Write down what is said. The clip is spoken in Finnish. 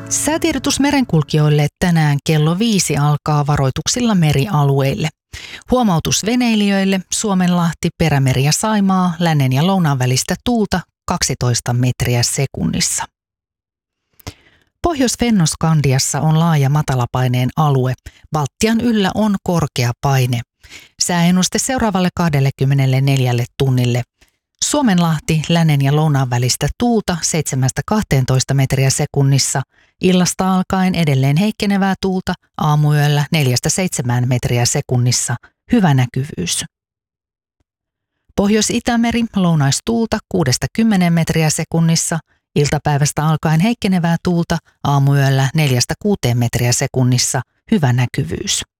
Säätiedotus merenkulkijoille tänään kello 5 alkaa varoituksilla merialueille. Huomautus veneilijöille: Suomenlahti, Perämeri ja Saimaa, lännen ja lounaan välistä tuulta 12 metriä sekunnissa. Pohjois-Fennoskandiassa on laaja matalapaineen alue. Baltian yllä on korkea paine. Sääennuste seuraavalle 24 tunnille. Suomenlahti, lännen ja lounaan välistä tuulta 7-12 metriä sekunnissa. Illasta alkaen edelleen heikkenevää tuulta, aamuyöllä 4-7 metriä sekunnissa. Hyvä näkyvyys. Pohjois-Itämeri, lounaistuulta 6-10 metriä sekunnissa. Iltapäivästä alkaen heikkenevää tuulta, aamuyöllä 4-6 metriä sekunnissa. Hyvä näkyvyys.